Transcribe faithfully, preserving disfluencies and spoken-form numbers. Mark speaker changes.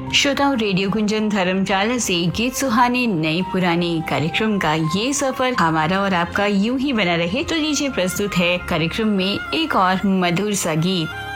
Speaker 1: श्रोताओं, रेडियो गुंजन धर्मशाला से गीत सुहाने नए पुराने कार्यक्रम का ये सफर हमारा और आपका यूं ही बना रहे। तो लीजिए प्रस्तुत है कार्यक्रम में एक और मधुर सा गीत।